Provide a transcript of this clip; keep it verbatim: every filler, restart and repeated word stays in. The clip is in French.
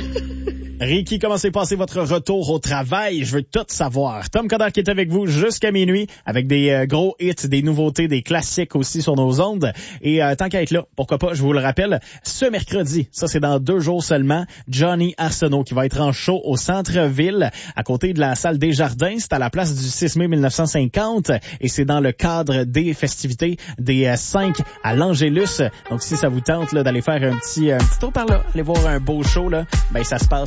Ricky, comment s'est passé votre retour au travail? Je veux tout savoir. Tom Coderre qui est avec vous jusqu'à minuit avec des euh, gros hits, des nouveautés, des classiques aussi sur nos ondes. Et euh, tant qu'à être là, pourquoi pas, je vous le rappelle, ce mercredi, ça c'est dans deux jours seulement, Johnny Arsenault qui va être en show au centre-ville à côté de la salle des Jardins. C'est à la place du six mai mille neuf cent cinquante et c'est dans le cadre des festivités des euh, cinq à l'Angélus. Donc si ça vous tente là, d'aller faire un petit, un petit tour par là, aller voir un beau show, là, ben ça se passe